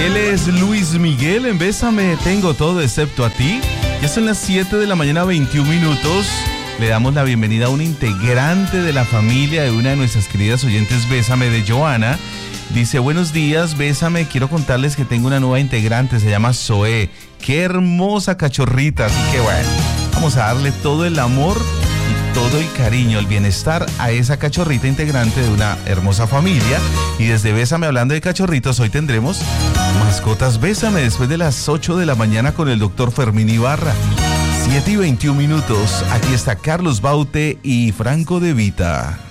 Él es Luis Miguel, en Bésame tengo todo excepto a ti. Ya son las 7 de la mañana, 21 minutos. Le damos la bienvenida a un integrante de la familia de una de nuestras queridas oyentes, Bésame, de Joana. Dice, buenos días, Bésame, quiero contarles que tengo una nueva integrante, se llama Zoe. Qué hermosa cachorrita, así que bueno, vamos a darle todo el amor y todo el cariño, el bienestar a esa cachorrita integrante de una hermosa familia. Y desde Bésame, hablando de cachorritos, hoy tendremos Mascotas Bésame después de las 8 de la mañana con el doctor Fermín Ibarra. 7 y 21 minutos, aquí está Carlos Baute y Franco De Vita.